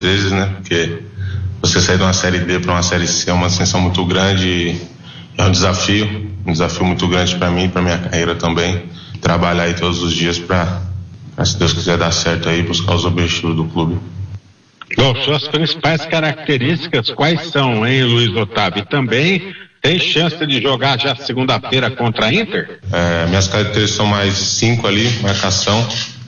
vezes, né? Porque você sair de uma Série D para uma Série C é uma ascensão muito grande e é um desafio muito grande para mim, para minha carreira também. Trabalhar aí todos os dias para, se Deus quiser, dar certo aí, buscar os objetivos do clube. Bom, suas principais características quais são, hein, Luiz Otávio? E também tem chance de jogar já segunda-feira contra a Inter? Minhas características são mais 5 ali, marcação.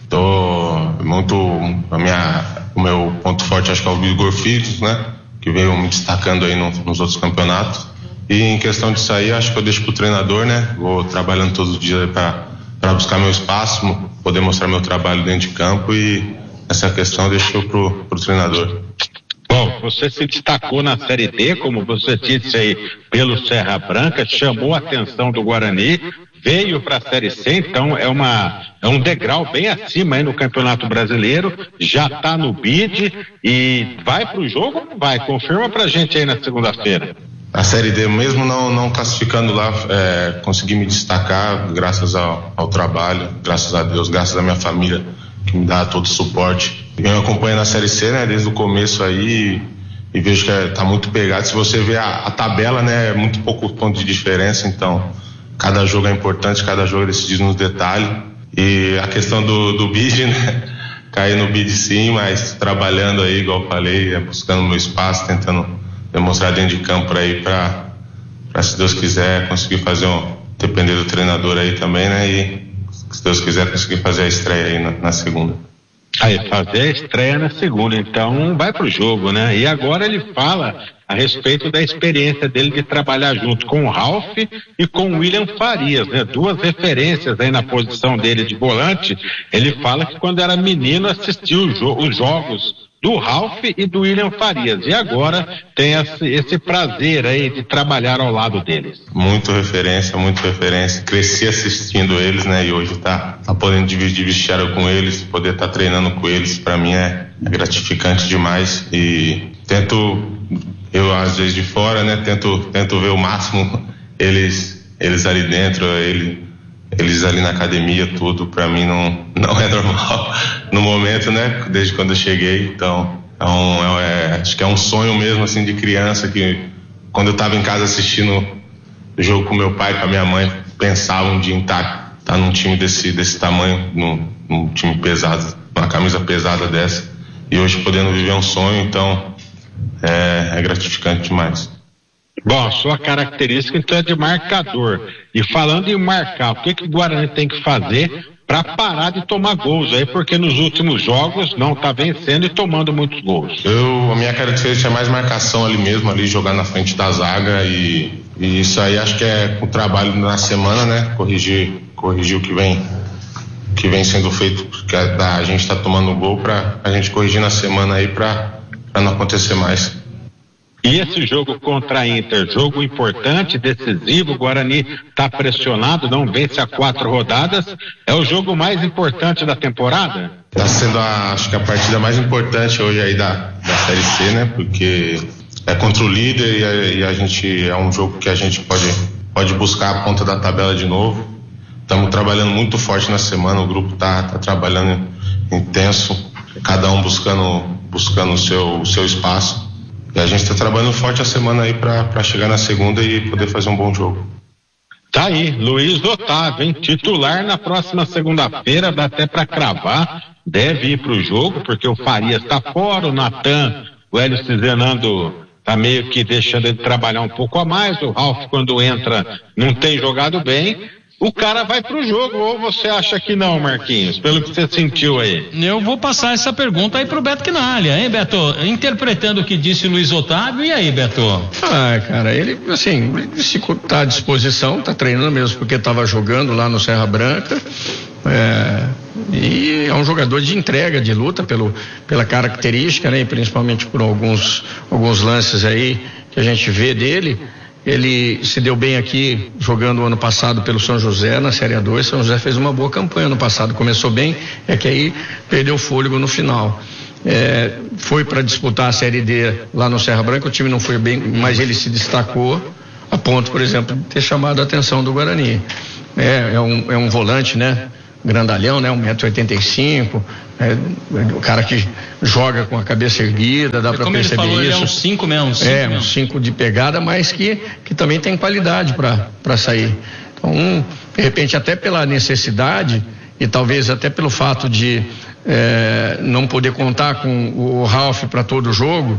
O meu ponto forte acho que é o Igor Filhos, né? Que veio me destacando aí nos outros campeonatos. E em questão de sair, acho que eu deixo pro treinador, né? Vou trabalhando todos os dias para buscar meu espaço, poder mostrar meu trabalho dentro de campo, e essa questão eu deixo pro treinador. Bom, você se destacou na Série D, como você disse aí, pelo Serra Branca, chamou a atenção do Guarani, veio para a Série C, então é um degrau bem acima aí no Campeonato Brasileiro, já está no bid e vai para o jogo ou não vai? Confirma pra gente aí na segunda-feira. A Série D, mesmo não classificando lá, consegui me destacar graças ao trabalho, graças a Deus, graças à minha família, que me dá todo o suporte. Eu acompanho na Série C, né, desde o começo aí, e vejo que tá muito pegado. Se você vê a tabela, né, é muito pouco ponto de diferença, então cada jogo é importante, cada jogo é decidido nos detalhes. E a questão do bid, né, cair no bid sim, mas trabalhando aí, igual eu falei, buscando meu espaço, tentando demonstrar dentro de campo aí para, se Deus quiser, conseguir fazer depender do treinador aí também, né, e se Deus quiser conseguir fazer a estreia aí na segunda. Aí, fazer a estreia na segunda, então vai pro jogo, né? E agora ele fala a respeito da experiência dele de trabalhar junto com o Ralf e com o William Farias, né? Duas referências aí na posição dele de volante. Ele fala que quando era menino assistiu os jogos do Ralf e do William Farias, e agora tem esse prazer aí de trabalhar ao lado deles. Muito referência, cresci assistindo eles, né, e hoje tá podendo dividir vestiário com eles, poder estar treinando com eles, para mim é gratificante demais, e eu às vezes de fora, né, tento ver o máximo eles ali dentro, eles ali na academia, tudo, pra mim não é normal no momento, né, desde quando eu cheguei, então acho que é um sonho mesmo, assim, de criança, que quando eu tava em casa assistindo o jogo com meu pai, com a minha mãe, pensava um dia em estar num time desse tamanho, num time pesado, numa camisa pesada dessa, e hoje podendo viver um sonho, então é gratificante demais. Bom, sua característica então é de marcador. E falando em marcar, o que o Guarani tem que fazer para parar de tomar gols aí? Porque nos últimos jogos não está vencendo e tomando muitos gols. A minha característica é mais marcação ali mesmo, ali jogar na frente da zaga, e isso aí acho que é o trabalho na semana, né? Corrigir o que vem sendo feito, que a gente está tomando gol, para a gente corrigir na semana aí para não acontecer mais. E esse jogo contra a Inter, jogo importante, decisivo, o Guarani está pressionado, não vence há 4 rodadas, é o jogo mais importante da temporada? Está sendo, acho que a partida mais importante hoje aí da Série C, né, porque é contra o líder, e a gente, é um jogo que a gente pode buscar a ponta da tabela de novo. Estamos trabalhando muito forte na semana, o grupo tá trabalhando intenso, cada um buscando o seu espaço. E a gente está trabalhando forte a semana aí para chegar na segunda e poder fazer um bom jogo. Tá aí, Luiz Otávio, hein? Titular na próxima segunda-feira, dá até para cravar, deve ir pro jogo, porque o Farias está fora, o Natan, o Hélio Cizenando tá meio que deixando ele trabalhar um pouco a mais, o Ralf quando entra não tem jogado bem. O cara vai pro jogo, ou você acha que não, Marquinhos, pelo que você sentiu aí? Eu vou passar essa pergunta aí pro Beto Quinalha, hein, Beto? Interpretando o que disse o Luiz Otávio, e aí, Beto? Cara, ele, assim, tá à disposição, tá treinando mesmo, porque tava jogando lá no Serra Branca, e é um jogador de entrega, de luta, pela característica, né, e principalmente por alguns lances aí que a gente vê dele. Ele se deu bem aqui jogando o ano passado pelo São José na Série A2. São José fez uma boa campanha ano passado, começou bem, é que aí perdeu fôlego no final. Foi para disputar a Série D lá no Serra Branca, o time não foi bem, mas ele se destacou a ponto, por exemplo, de ter chamado a atenção do Guarani. É um volante, né? grandalhão, né? 1,85 m, o cara que joga com a cabeça erguida, dá para perceber ele falou, isso. Ele é um 5 mesmo. Um 5 de pegada, mas que também tem qualidade para sair. Então, de repente, até pela necessidade e talvez até pelo fato de não poder contar com o Ralf para todo o jogo,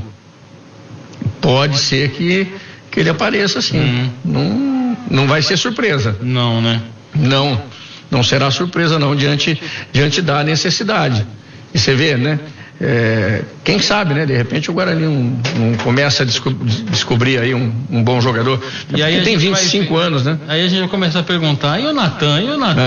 pode ser que ele apareça assim. Não vai ser surpresa. Não, né? Não será surpresa não diante da necessidade. E você vê, né? Quem sabe, né? De repente o Guarani não começa a descobrir aí um bom jogador. E aí tem 25 anos, né? Aí a gente vai começar a perguntar, e o Natan,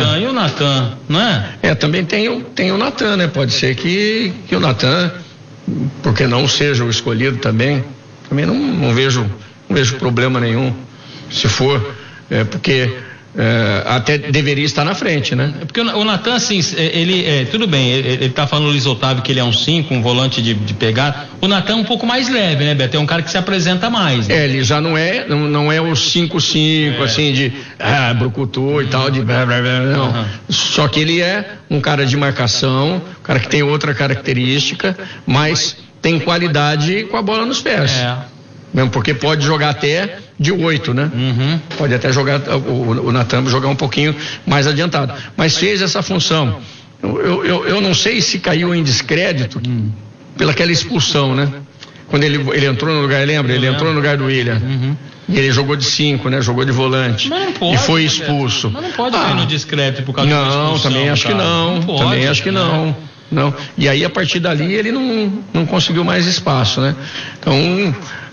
não é? Também tem o Natan, né? Pode ser que o Natan, porque não seja o escolhido também não vejo problema nenhum, se for, porque até deveria estar na frente, né? Porque o Natan, assim, tudo bem, ele tá falando o Luiz Otávio que ele é um 5, um volante de pegada. O Natan é um pouco mais leve, né, Beto? É um cara que se apresenta mais, né? Ele já não é o 5-5, assim, de brucutu e tal, de não. Só que ele é um cara de marcação, um cara que tem outra característica, mas tem qualidade com a bola nos pés. Mesmo porque pode jogar até de 8, né? Pode até jogar, o Natan jogar um pouquinho mais adiantado. Mas fez essa função. Eu não sei se caiu em descrédito pelaquela expulsão, né? Quando ele entrou no lugar, lembra? Ele entrou no lugar do William. E ele jogou de 5, né? Jogou de volante. Mas não pode, e foi expulso. Mas não pode cair no descrédito por causa da expulsão. Não, também acho que não. Também acho que não. Não. E aí, a partir dali, ele não conseguiu mais espaço, né? Então,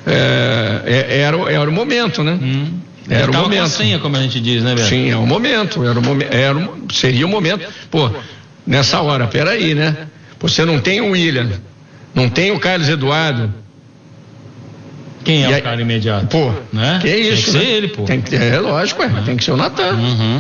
era o momento, né? Era o momento. Com a senha, como a gente diz, né, Beto? Sim, é o momento. Seria o momento. Pô, nessa hora, peraí, né? Você não tem o William, não tem o Carlos Eduardo. Quem é o cara imediato? Pô, né? Que isso, tem que né? ser ele, pô. Lógico, tem que ser o Natan.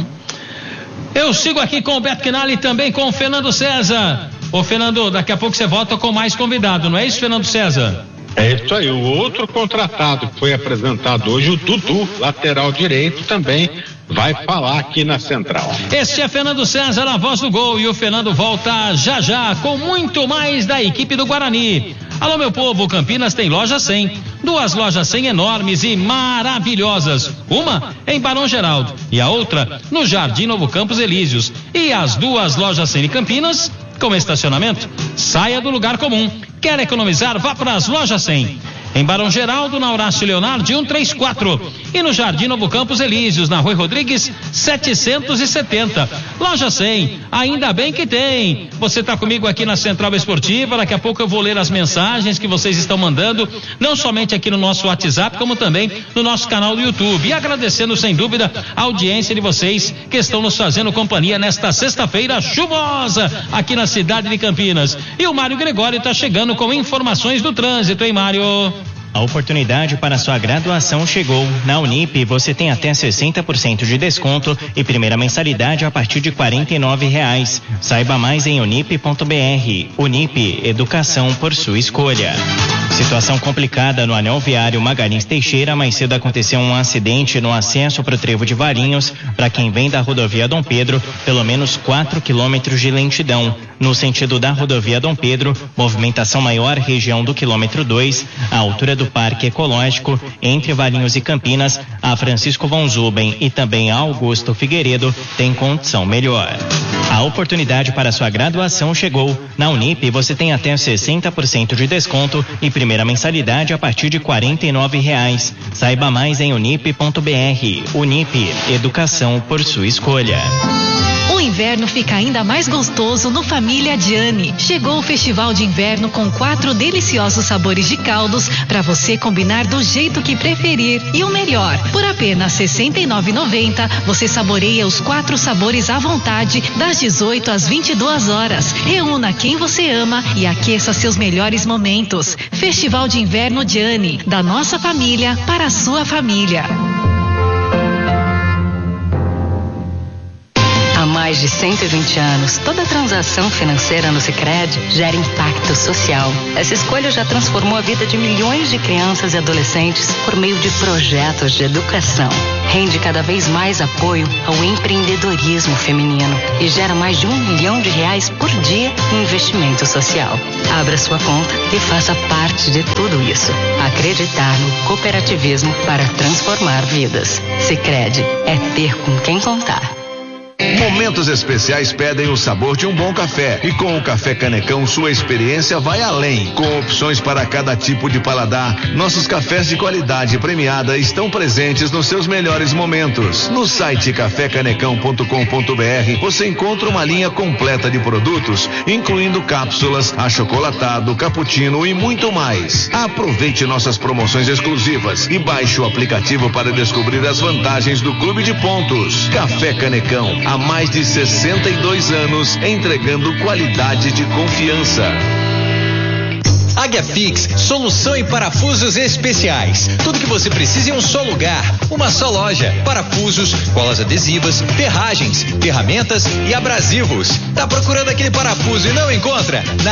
Eu sigo aqui com o Beto Quinali e também com o Fernando César. Ô, Fernando, daqui a pouco você volta com mais convidado, não é isso, Fernando César? É isso aí, o outro contratado que foi apresentado hoje, o Dudu, lateral direito, também vai falar aqui na Central. Este é Fernando César, a voz do gol, e o Fernando volta já com muito mais da equipe do Guarani. Alô, meu povo, Campinas tem loja 100, 2 lojas 100 enormes e maravilhosas, uma em Barão Geraldo e a outra no Jardim Novo Campos Elíseos, e as 2 lojas 100 em Campinas com estacionamento. Saia do lugar comum. Quer economizar? Vá para as lojas 100. Em Barão Geraldo, na Horácio Leonardo, 134. E no Jardim Novo Campos Elíseos, na Rui Rodrigues, 770. Loja 100, ainda bem que tem. Você está comigo aqui na Central Esportiva. Daqui a pouco eu vou ler as mensagens que vocês estão mandando, não somente aqui no nosso WhatsApp, como também no nosso canal do YouTube. E agradecendo, sem dúvida, a audiência de vocês que estão nos fazendo companhia nesta sexta-feira chuvosa aqui na cidade de Campinas. E o Mário Gregório está chegando com informações do trânsito, hein, Mário? A oportunidade para sua graduação chegou. Na Unip, você tem até 60% de desconto e primeira mensalidade a partir de R$49. Saiba mais em unip.br. Unip, educação por sua escolha. Situação complicada no anel viário Magalhães Teixeira. Mais cedo aconteceu um acidente no acesso para o trevo de Valinhos. Para quem vem da rodovia Dom Pedro, pelo menos 4 quilômetros de lentidão. No sentido da rodovia Dom Pedro, movimentação maior região do quilômetro 2, a altura do Parque Ecológico, entre Valinhos e Campinas, a Francisco von Zuben e também a Augusto Figueiredo tem condição melhor. A oportunidade para sua graduação chegou. Na Unip, você tem até 60% de desconto e primeira mensalidade a partir de R$49. Saiba mais em unip.br. Unip, educação por sua escolha. O inverno fica ainda mais gostoso no Família Gianni. Chegou o Festival de Inverno com 4 deliciosos sabores de caldos para você combinar do jeito que preferir. E o melhor, por apenas R$ 69,90 você saboreia os 4 sabores à vontade das 18 às 22 horas. Reúna quem você ama e aqueça seus melhores momentos. Festival de Inverno Gianni, da nossa família para a sua família. mais de 120 anos, toda transação financeira no Sicredi gera impacto social. Essa escolha já transformou a vida de milhões de crianças e adolescentes por meio de projetos de educação. Rende cada vez mais apoio ao empreendedorismo feminino e gera mais de R$1 milhão por dia em investimento social. Abra sua conta e faça parte de tudo isso. Acreditar no cooperativismo para transformar vidas. Sicredi é ter com quem contar. Momentos especiais pedem o sabor de um bom café. E com o Café Canecão, sua experiência vai além. Com opções para cada tipo de paladar, nossos cafés de qualidade premiada estão presentes nos seus melhores momentos. No site cafécanecão.com.br você encontra uma linha completa de produtos, incluindo cápsulas, achocolatado, cappuccino e muito mais. Aproveite nossas promoções exclusivas e baixe o aplicativo para descobrir as vantagens do Clube de Pontos. Café Canecão, há mais de 62 anos, entregando qualidade de confiança. Águia Fix, solução em parafusos especiais. Tudo que você precisa em um só lugar, uma só loja. Parafusos, colas adesivas, ferragens, ferramentas e abrasivos. Tá procurando aquele parafuso e não encontra? Na